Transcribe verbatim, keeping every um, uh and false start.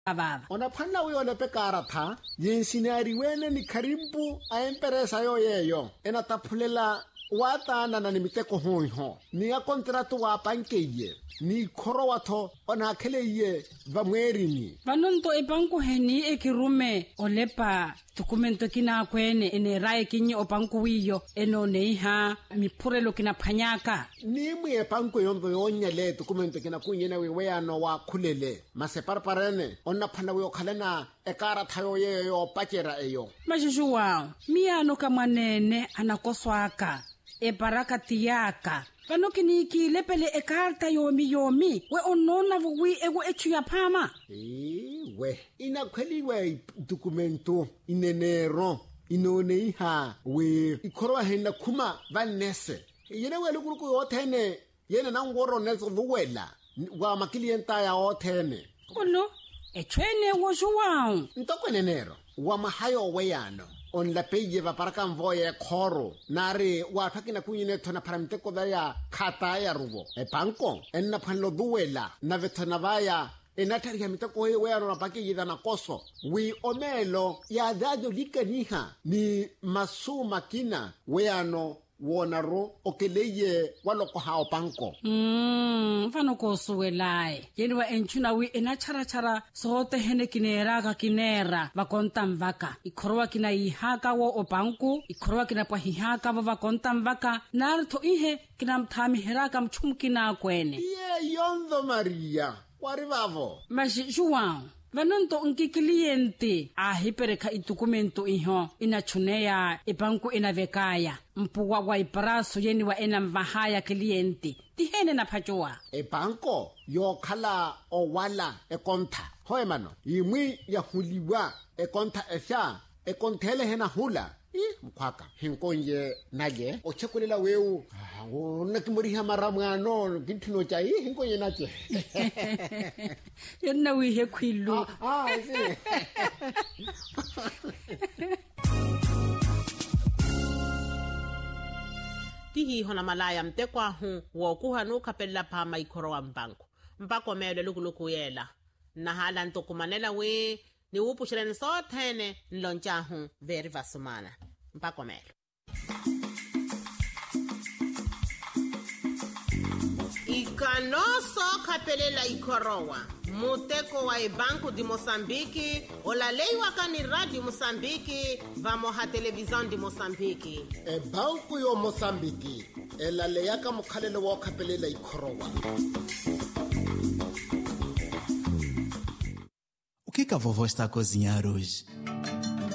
avava ona phanna uyo le pekara tha yinsinari wene ni kharimpu a empresa yo yeyo ena taphulela wa tana na nimiteko hoho ni ya kontrato wa pankeye ni khoro watho ona kheleye va mwerini vanonto e banku heni e kirume olepa dokumento kina kwene ene rae kinyi o banku wiyo eno neiha miphurelo kina phanyaka ni mwe banku yondo yonya le dokumento kina kunyena we ano wa khulele maseparparene onna phana we okhalena ekara thayo ye yo pakera eyo majushuwa miano kamwanene anakoswaka e barakati yaka vanokini lepele e karta yomi yomi we onona vuwi ego echu ya phama ewe ina khweliwe dokumento inenero inoneiha we ikhorwa hena khuma vanese yene we lekuluku yothene yene nangoro nezo vuwela wa makilienta ya othene olo echwene wo juwao ntokwenenero wa mahayo weyano on la peye va para kan voye khoro nare wa phakina kunyine thona paramiteko da ya khata ya rubo e banko enna phanlo duwela na vethona vaya enathari ya miteko we ya rona pake yida na koso wi omelo ya dado likaniha ni masuma kina we ano wonaro okeleye waloko hao banko mm fano ko suwelai yeni wa enchuna wi ena chara chara sote hene kinera ka kinera va kontam vaka ikhorwa kina ihaka wo o banku ikhorwa kina pa hihaka va kontam vaka nartho ihe kina mthami heraka mchumkina kwene ye yondo Maria wari vavo maji juan vanonto unki cliente a hipereka itukumento iho ina chuneya e banku ina vekaya mpuwa wa ipraso yeni wa ena mvahaya cliente tihene na phajoa e banko yo khala o wala e kontha hoe mano imwi ya huliwa e kontha esha e konthele hena hula i mkhwaka hinkonye naje o chekulela weu o nakimuriha maramano githino cha i hinkonye naje yena wi he khwilu ah si tihi hona malaya mtekwa hu wo kuhanu kapella pa maikhoro wa mbanko mpako mele lukuluku yela na hala ntokumanela we ni upushireni sothene nlonchahu veri vasumana mpako mele ikanoso kapelela ikorowa muteko wa Banco de Moçambique olaleiwa kani Radio Moçambique vamo ha televisão de Moçambique e banku yo Moçambique elaleya ka mokhalelo wa kapelela ikorowa. O que que a vovó está a cozinhar hoje?